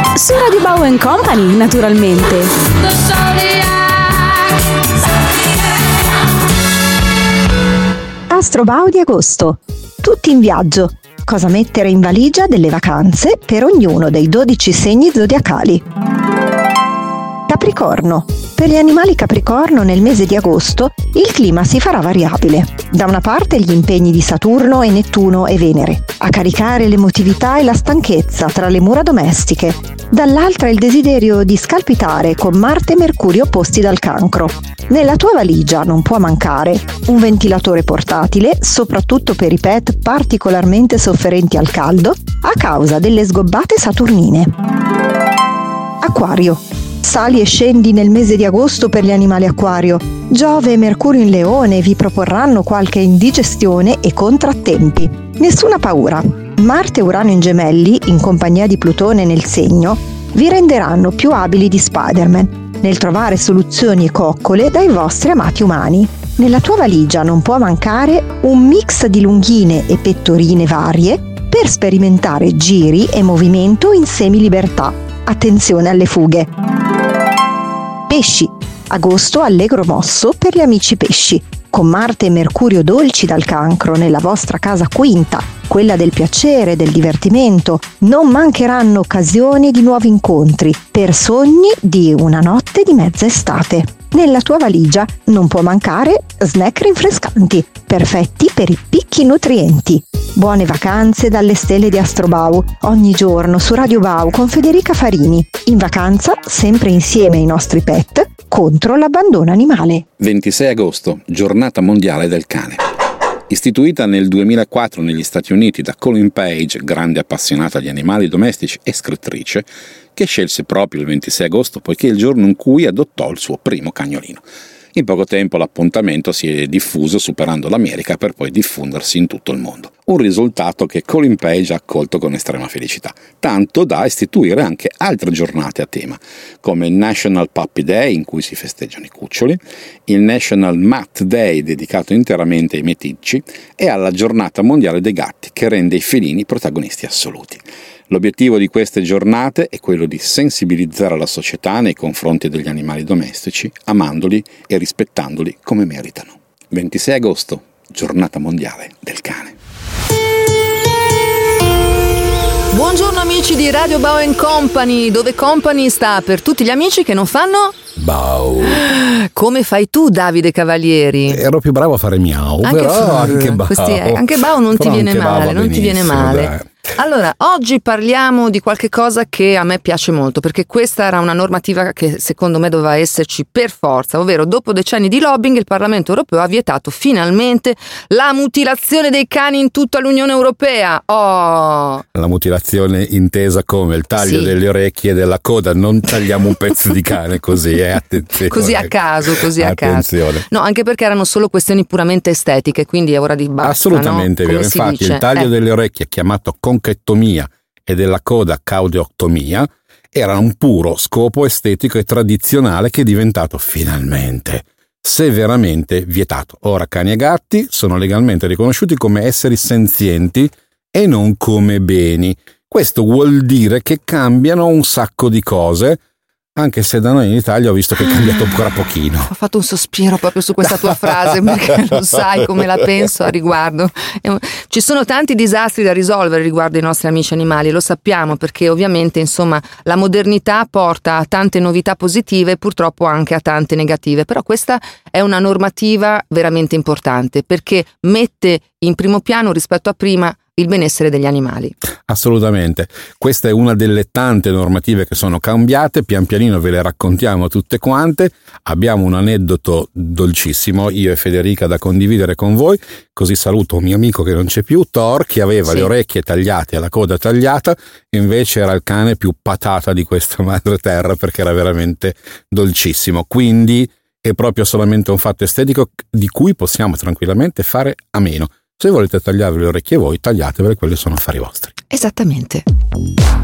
Su Radio Bow & Company, naturalmente. Astrobow di agosto. Tutti in viaggio. Cosa mettere in valigia delle vacanze per ognuno dei 12 segni zodiacali. Capricorno. Per gli animali Capricorno nel mese di agosto il clima si farà variabile. Da una parte gli impegni di Saturno e Nettuno e Venere, a caricare l'emotività e la stanchezza tra le mura domestiche. Dall'altra il desiderio di scalpitare con Marte e Mercurio opposti dal Cancro. Nella tua valigia non può mancare un ventilatore portatile, soprattutto per i pet particolarmente sofferenti al caldo, a causa delle sgobbate saturnine. Acquario. Sali e scendi nel mese di agosto per gli animali acquario. Giove e Mercurio in Leone vi proporranno qualche indigestione e contrattempi. Nessuna paura. Marte e Urano in Gemelli, in compagnia di Plutone nel segno, vi renderanno più abili di Spider-Man nel trovare soluzioni e coccole dai vostri amati umani. Nella tua valigia non può mancare un mix di lunghine e pettorine varie per sperimentare giri e movimento in semilibertà. Attenzione alle fughe. Pesci. Agosto allegro mosso per gli amici pesci. Con Marte e Mercurio dolci dal Cancro nella vostra casa quinta, quella del piacere, del divertimento, non mancheranno occasioni di nuovi incontri per sogni di una notte di mezza estate. Nella tua valigia non può mancare snack rinfrescanti, perfetti per i picchi nutrienti. Buone vacanze dalle stelle di Astrobow, ogni giorno su Radio Bow con Federica Farini. In vacanza, sempre insieme ai nostri pet, contro l'abbandono animale. 26 agosto, giornata mondiale del cane. Istituita nel 2004 negli Stati Uniti da Colin Page, grande appassionata di animali domestici e scrittrice, che scelse proprio il 26 agosto poiché è il giorno in cui adottò il suo primo cagnolino. In poco tempo l'appuntamento si è diffuso superando l'America per poi diffondersi in tutto il mondo. Un risultato che Colin Page ha accolto con estrema felicità, tanto da istituire anche altre giornate a tema, come il National Puppy Day, in cui si festeggiano i cuccioli, il National Mutt Day, dedicato interamente ai meticci, e alla Giornata Mondiale dei Gatti, che rende i felini protagonisti assoluti. L'obiettivo di queste giornate è quello di sensibilizzare la società nei confronti degli animali domestici, amandoli e rispettandoli come meritano. 26 agosto, giornata mondiale del cane. Buongiorno amici di Radio Bow & Company, dove Company sta per tutti gli amici che non fanno... Bow. Come fai tu, Davide Cavalieri? Ero più bravo a fare miau, Anche però anche Bow. Anche Bow non ti viene male, non ti viene male. Dai. Allora, oggi parliamo di qualche cosa che a me piace molto, perché questa era una normativa che secondo me doveva esserci per forza, ovvero dopo decenni di lobbying il Parlamento europeo ha vietato finalmente la mutilazione dei cani in tutta l'Unione Europea. Oh! La mutilazione intesa come il taglio delle orecchie e della coda, non tagliamo un pezzo di cane così, attenzione. Così a caso. Attenzione. No, anche perché erano solo questioni puramente estetiche, quindi è ora di basta. Assolutamente, no? vero. Infatti dice? Il taglio delle orecchie, chiamato conchettomia, e della coda caudeoctomia, era un puro scopo estetico e tradizionale che è diventato finalmente severamente vietato. Ora cani e gatti sono legalmente riconosciuti come esseri senzienti e non come beni. Questo vuol dire che cambiano un sacco di cose, anche se da noi in Italia ho visto che è cambiato ancora pochino. Ho fatto un sospiro proprio su questa tua frase, perché non sai come la penso a riguardo. Ci sono tanti disastri da risolvere riguardo ai nostri amici animali, lo sappiamo, perché ovviamente insomma la modernità porta a tante novità positive e purtroppo anche a tante negative, però questa è una normativa veramente importante perché mette in primo piano rispetto a prima il benessere degli animali. Assolutamente, questa è una delle tante normative che sono cambiate, pian pianino ve le raccontiamo tutte quante. Abbiamo un aneddoto dolcissimo, io e Federica, da condividere con voi, così saluto un mio amico che non c'è più, Thor, che aveva le orecchie tagliate e la coda tagliata, invece era il cane più patata di questa madre terra perché era veramente dolcissimo, quindi è proprio solamente un fatto estetico di cui possiamo tranquillamente fare a meno. Se volete tagliarvi le orecchie voi, tagliatevele, quelli sono affari vostri. Esattamente.